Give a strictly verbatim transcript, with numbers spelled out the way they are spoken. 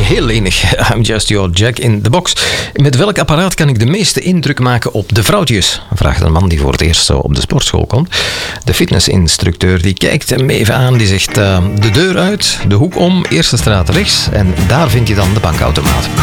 heel lenig. I'm just your Jack in the box. Met welk apparaat kan ik de meeste indruk maken op de vrouwtjes? Vraagt een man die voor het eerst zo op de sportschool komt. De fitnessinstructeur die kijkt hem even aan. Die zegt uh, de deur uit, de hoek om, eerste straat rechts. En daar vind je dan de bankautomaat.